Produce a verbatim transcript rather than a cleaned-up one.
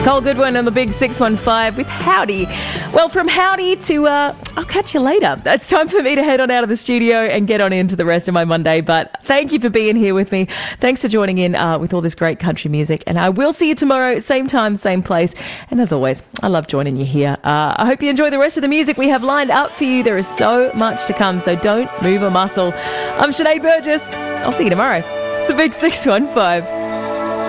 Cole Goodwin on the Big six one five with Howdy. Well, from Howdy to uh, I'll catch you later. It's time for me to head on out of the studio and get on into the rest of my Monday. But thank you for being here with me. Thanks for joining in uh, with all this great country music. And I will see you tomorrow, same time, same place. And as always, I love joining you here. Uh, I hope you enjoy the rest of the music we have lined up for you. There is so much to come, so don't move a muscle. I'm Sinead Burgess. I'll see you tomorrow. It's the Big six one five.